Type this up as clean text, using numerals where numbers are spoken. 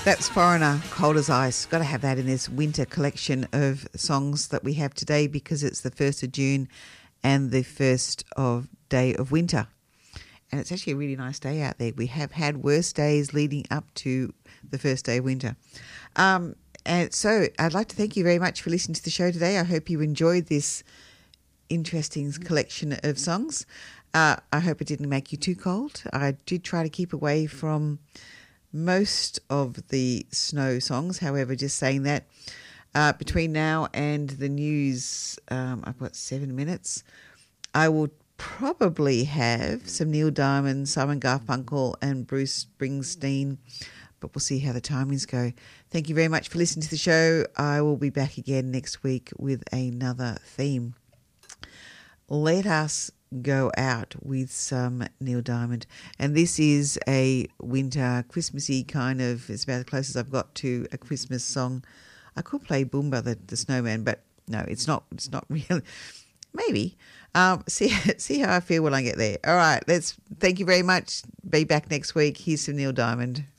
That's Foreigner, Cold as Ice. Got to have that in this winter collection of songs that we have today because it's the 1st of June and the first day of winter. And it's actually a really nice day out there. We have had worse days leading up to the first day of winter. And so I'd like to thank you very much for listening to the show today. I hope you enjoyed this interesting collection of songs. I hope it didn't make you too cold. I did try to keep away from most of the snow songs. However, just saying that, between now and the news, I've got 7 minutes, I will probably have some Neil Diamond, Simon Garfunkel and Bruce Springsteen, but we'll see how the timings go. Thank you very much for listening to the show. I will be back again next week with another theme. Let us go out with some Neil Diamond, and this is a winter Christmassy kind of, it's about the closest I've got to a Christmas song. I could play Boomba the Snowman, but no, it's not real. Maybe see how I feel when I get there. All right, thank you very much. Be back next week. Here's some Neil Diamond.